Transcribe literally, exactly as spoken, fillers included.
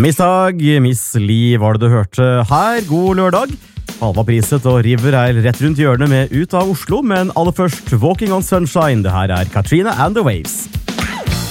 Miss Hag, Miss Li var det du hørte her. God lørdag. Halva priset og River er rett rundt hjørnet med Ut av Oslo, men aller først Walking on Sunshine. Det her er Katrina and the Waves.